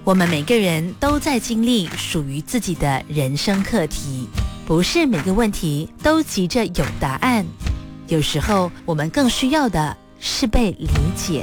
我们每个人都在经历属于自己的人生课题，不是每个问题都急着有答案，有时候我们更需要的是被理解。